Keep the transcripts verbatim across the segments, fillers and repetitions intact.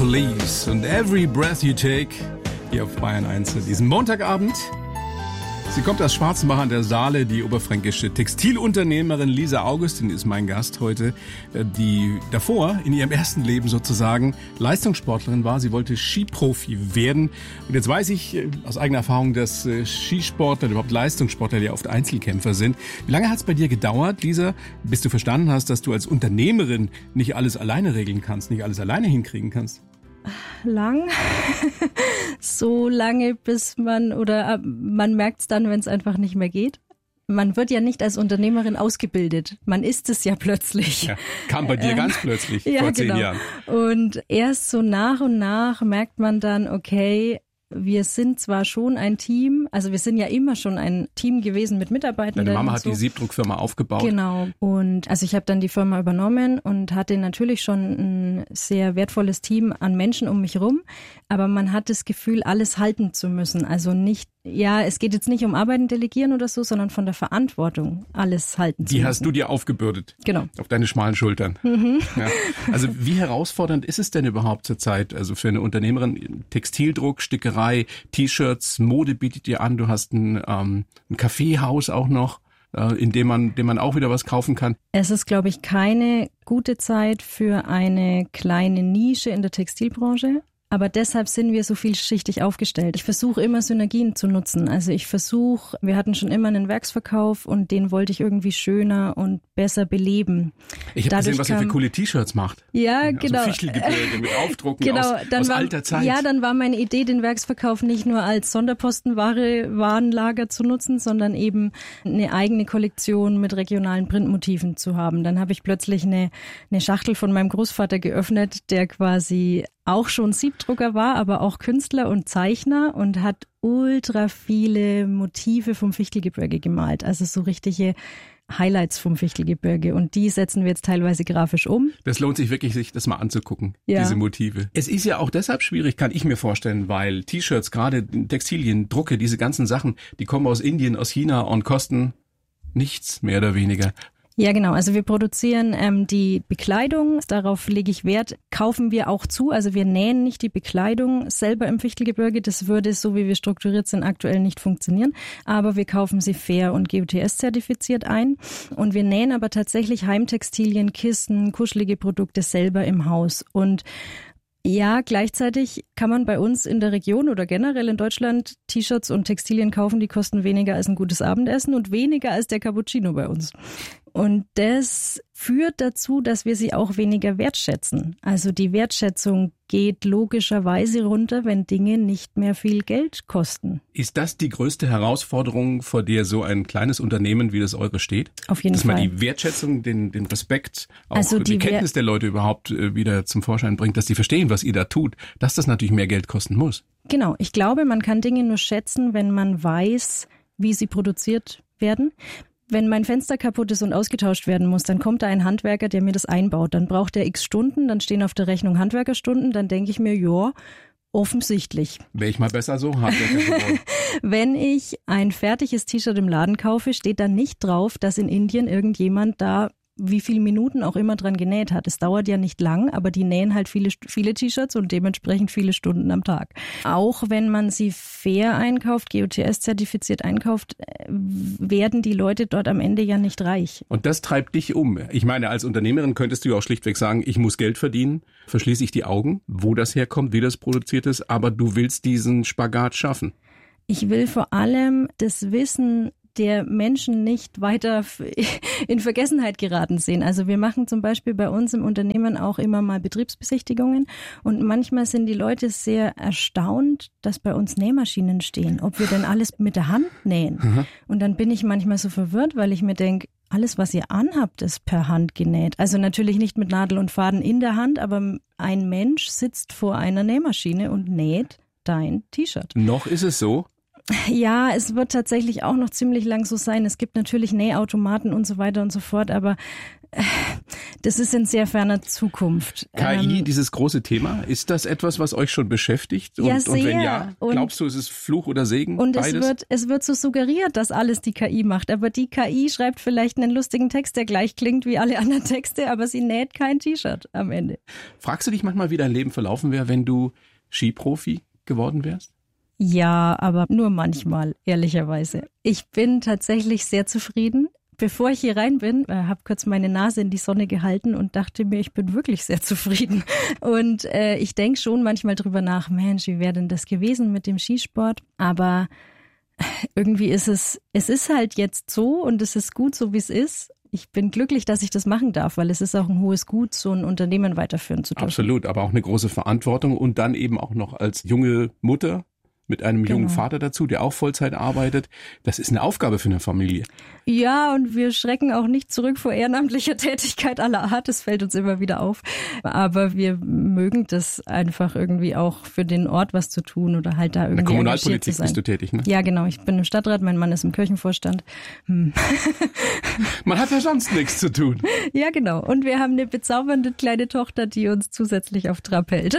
Police und Every Breath You Take hier auf Bayern eins diesen Montagabend. Sie kommt aus Schwarzenbach an der Saale, die oberfränkische Textilunternehmerin Lisa Augustin ist mein Gast heute, die davor in ihrem ersten Leben sozusagen Leistungssportlerin war. Sie wollte Skiprofi werden und jetzt weiß ich aus eigener Erfahrung, dass Skisportler, überhaupt Leistungssportler, ja oft Einzelkämpfer sind. Wie lange hat es bei dir gedauert, Lisa, bis du verstanden hast, dass du als Unternehmerin nicht alles alleine regeln kannst, nicht alles alleine hinkriegen kannst? Lang, so lange, bis man, oder man merkt es dann, wenn es einfach nicht mehr geht. Man wird ja nicht als Unternehmerin ausgebildet, man ist es ja plötzlich. Ja, kam bei dir ähm, ganz plötzlich, ja, vor zehn genau. Jahren. Und erst so nach und nach merkt man dann, okay, wir sind zwar schon ein Team, also wir sind ja immer schon ein Team gewesen mit Mitarbeitenden. Deine Mama hat so. die Siebdruckfirma aufgebaut. Genau. Und also ich habe dann die Firma übernommen und hatte natürlich schon ein sehr wertvolles Team an Menschen um mich rum. Aber man hat das Gefühl, alles halten zu müssen. Also nicht, ja, es geht jetzt nicht um Arbeiten delegieren oder so, sondern von der Verantwortung alles halten zu Die müssen. Die hast du dir aufgebürdet. Genau. Auf deine schmalen Schultern. Mhm. Ja. Also wie herausfordernd ist es denn überhaupt zurzeit? Also für eine Unternehmerin, Textildruck, Stickerei, T-Shirts, Mode bietet dir an. Du hast ein, ähm, ein Kaffeehaus auch noch, äh, in dem man, dem man auch wieder was kaufen kann. Es ist, glaube ich, keine gute Zeit für eine kleine Nische in der Textilbranche. Aber deshalb sind wir so vielschichtig aufgestellt. Ich versuche immer Synergien zu nutzen. Also ich versuche, wir hatten schon immer einen Werksverkauf und den wollte ich irgendwie schöner und besser beleben. Ich habe gesehen, was ihr für coole T-Shirts macht. Ja, also genau. Fichtelgebirge mit Aufdrucken genau, aus, dann aus war, alter Zeit. Ja, dann war meine Idee, den Werksverkauf nicht nur als Sonderpostenware, Warenlager zu nutzen, sondern eben eine eigene Kollektion mit regionalen Printmotiven zu haben. Dann habe ich plötzlich eine, eine Schachtel von meinem Großvater geöffnet, der quasi auch schon Siebdrucker war, aber auch Künstler und Zeichner und hat ultra viele Motive vom Fichtelgebirge gemalt. Also so richtige Highlights vom Fichtelgebirge und die setzen wir jetzt teilweise grafisch um. Das lohnt sich wirklich, sich das mal anzugucken, ja. diese Motive. Es ist ja auch deshalb schwierig, kann ich mir vorstellen, weil T-Shirts, gerade Textilien, Drucke, diese ganzen Sachen, die kommen aus Indien, aus China und kosten nichts, mehr oder weniger. Ja, genau. Also wir produzieren ähm, die Bekleidung. Darauf lege ich Wert. Kaufen wir auch zu. Also wir nähen nicht die Bekleidung selber im Fichtelgebirge. Das würde, so wie wir strukturiert sind, aktuell nicht funktionieren. Aber wir kaufen sie fair und G O T S-zertifiziert ein. Und wir nähen aber tatsächlich Heimtextilien, Kissen, kuschelige Produkte selber im Haus. Und ja, gleichzeitig kann man bei uns in der Region oder generell in Deutschland T-Shirts und Textilien kaufen, die kosten weniger als ein gutes Abendessen und weniger als der Cappuccino bei uns. Und das führt dazu, dass wir sie auch weniger wertschätzen. Also die Wertschätzung geht logischerweise runter, wenn Dinge nicht mehr viel Geld kosten. Ist das die größte Herausforderung, vor der so ein kleines Unternehmen wie das eure steht? Auf jeden Dass Fall. Dass man die Wertschätzung, den, den Respekt, auch also die, die Kenntnis der Leute überhaupt wieder zum Vorschein bringt, dass die verstehen, was ihr da tut, dass das natürlich mehr Geld kosten muss. Genau. Ich glaube, man kann Dinge nur schätzen, wenn man weiß, wie sie produziert werden. Wenn mein Fenster kaputt ist und ausgetauscht werden muss, dann kommt da ein Handwerker, der mir das einbaut. Dann braucht er x Stunden, dann stehen auf der Rechnung Handwerkerstunden, dann denke ich mir, ja, offensichtlich. Wäre ich mal besser so Handwerker geworden. Wenn ich ein fertiges T-Shirt im Laden kaufe, steht da nicht drauf, dass in Indien irgendjemand da wie viele Minuten auch immer dran genäht hat. Es dauert ja nicht lang, aber die nähen halt viele, viele T-Shirts und dementsprechend viele Stunden am Tag. Auch wenn man sie fair einkauft, G O T S-zertifiziert einkauft, werden die Leute dort am Ende ja nicht reich. Und das treibt dich um. Ich meine, als Unternehmerin könntest du ja auch schlichtweg sagen, ich muss Geld verdienen, verschließe ich die Augen, wo das herkommt, wie das produziert ist, aber du willst diesen Spagat schaffen. Ich will vor allem das Wissen der Menschen nicht weiter in Vergessenheit geraten sehen. Also wir machen zum Beispiel bei uns im Unternehmen auch immer mal Betriebsbesichtigungen und manchmal sind die Leute sehr erstaunt, dass bei uns Nähmaschinen stehen, ob wir denn alles mit der Hand nähen. Mhm. Und dann bin ich manchmal so verwirrt, weil ich mir denke, alles, was ihr anhabt, ist per Hand genäht. Also natürlich nicht mit Nadel und Faden in der Hand, aber ein Mensch sitzt vor einer Nähmaschine und näht dein T-Shirt. Noch ist es so? Ja, es wird tatsächlich auch noch ziemlich lang so sein. Es gibt natürlich Nähautomaten und so weiter und so fort, aber das ist in sehr ferner Zukunft. K I, ähm, dieses große Thema, ist das etwas, was euch schon beschäftigt? Und, ja, sehr. und wenn ja, glaubst und, du, ist es Fluch oder Segen? Und beides? es wird, es wird so suggeriert, dass alles die K I macht. Aber die K I schreibt vielleicht einen lustigen Text, der gleich klingt wie alle anderen Texte, aber sie näht kein T-Shirt am Ende. Fragst du dich manchmal, wie dein Leben verlaufen wäre, wenn du Skiprofi geworden wärst? Ja, aber nur manchmal, ehrlicherweise. Ich bin tatsächlich sehr zufrieden. Bevor ich hier rein bin, äh, habe kurz meine Nase in die Sonne gehalten und dachte mir, ich bin wirklich sehr zufrieden. Und äh, ich denke schon manchmal drüber nach, Mensch, wie wäre denn das gewesen mit dem Skisport? Aber irgendwie ist es, es ist halt jetzt so und es ist gut so, wie es ist. Ich bin glücklich, dass ich das machen darf, weil es ist auch ein hohes Gut, so ein Unternehmen weiterführen zu dürfen. Absolut, aber auch eine große Verantwortung und dann eben auch noch als junge Mutter mit einem Genau. jungen Vater dazu, der auch Vollzeit arbeitet. Das ist eine Aufgabe für eine Familie. Ja, und wir schrecken auch nicht zurück vor ehrenamtlicher Tätigkeit aller Art. Das fällt uns immer wieder auf. Aber wir mögen das einfach irgendwie auch für den Ort was zu tun oder halt da irgendwie In der Kommunalpolitik engagiert zu sein. bist du tätig, ne? Ja, genau. Ich bin im Stadtrat, mein Mann ist im Kirchenvorstand. Hm. Man hat ja sonst nichts zu tun. Ja, genau. Und wir haben eine bezaubernde kleine Tochter, die uns zusätzlich auf Trab hält.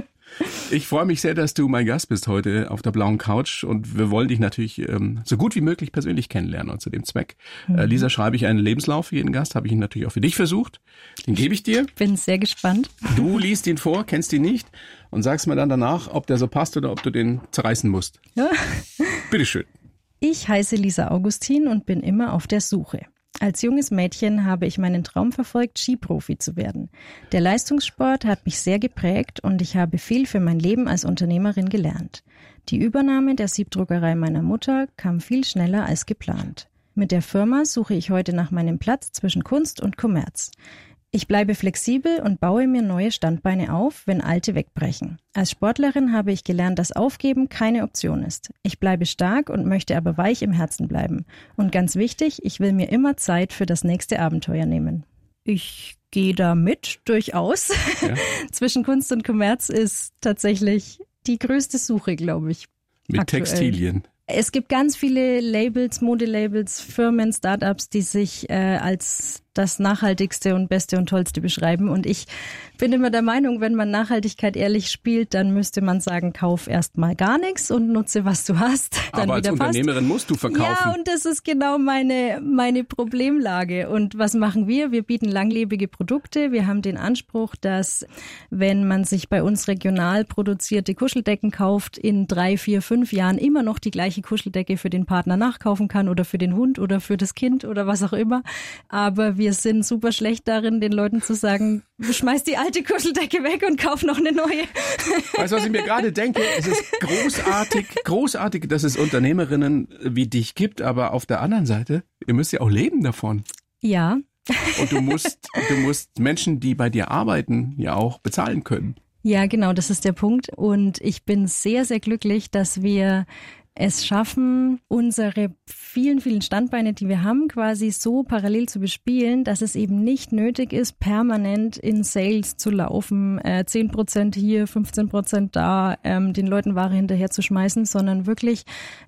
Ich freue mich sehr, dass du mein Gast bist heute auf der blauen Couch und wir wollen dich natürlich ähm, so gut wie möglich persönlich kennenlernen und zu dem Zweck. Mhm. Äh, Lisa, schreibe ich einen Lebenslauf für jeden Gast, habe ich ihn natürlich auch für dich versucht. Den gebe ich dir. Bin sehr gespannt. Du liest ihn vor, kennst ihn nicht und sagst mir dann danach, ob der so passt oder ob du den zerreißen musst. Ja. Bitteschön. Ich heiße Lisa Augustin und bin immer auf der Suche. Als junges Mädchen habe ich meinen Traum verfolgt, Skiprofi zu werden. Der Leistungssport hat mich sehr geprägt und ich habe viel für mein Leben als Unternehmerin gelernt. Die Übernahme der Siebdruckerei meiner Mutter kam viel schneller als geplant. Mit der Firma suche ich heute nach meinem Platz zwischen Kunst und Kommerz. Ich bleibe flexibel und baue mir neue Standbeine auf, wenn alte wegbrechen. Als Sportlerin habe ich gelernt, dass Aufgeben keine Option ist. Ich bleibe stark und möchte aber weich im Herzen bleiben. Und ganz wichtig, ich will mir immer Zeit für das nächste Abenteuer nehmen. Ich gehe da mit, durchaus. Ja. Zwischen Kunst und Kommerz ist tatsächlich die größte Suche, glaube ich. Mit aktuell. Textilien. Es gibt ganz viele Labels, Modelabels, Firmen, Startups, die sich äh, als das Nachhaltigste und Beste und Tollste beschreiben. Und ich bin immer der Meinung, wenn man Nachhaltigkeit ehrlich spielt, dann müsste man sagen, kauf erst mal gar nichts und nutze, was du hast. Dann Aber als wieder Unternehmerin passt. musst du verkaufen. Ja, und das ist genau meine, meine Problemlage. Und was machen wir? Wir bieten langlebige Produkte. Wir haben den Anspruch, dass wenn man sich bei uns regional produzierte Kuscheldecken kauft, in drei, vier, fünf Jahren immer noch die gleiche Kuscheldecke für den Partner nachkaufen kann oder für den Hund oder für das Kind oder was auch immer. Aber wir sind super schlecht darin, den Leuten zu sagen, schmeiß die alte Kuscheldecke weg und kauf noch eine neue. Weißt du, was ich mir gerade denke? Es ist großartig, großartig, dass es Unternehmerinnen wie dich gibt, aber auf der anderen Seite, ihr müsst ja auch leben davon. Ja. Und du musst, du musst Menschen, die bei dir arbeiten, ja auch bezahlen können. Ja, genau, das ist der Punkt. Und ich bin sehr, sehr glücklich, dass wir es schaffen, unsere vielen, vielen Standbeine, die wir haben, quasi so parallel zu bespielen, dass es eben nicht nötig ist, permanent in Sales zu laufen, äh, zehn Prozent hier, fünfzehn Prozent da, ähm, den Leuten Ware hinterher zu schmeißen, sondern wirklich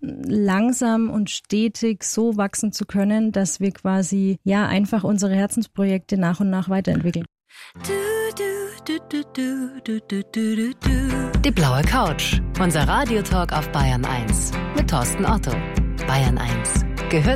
langsam und stetig so wachsen zu können, dass wir quasi ja einfach unsere Herzensprojekte nach und nach weiterentwickeln. Die blaue Couch, unser Radiotalk auf Bayern eins mit Thorsten Otto. Bayern eins gehört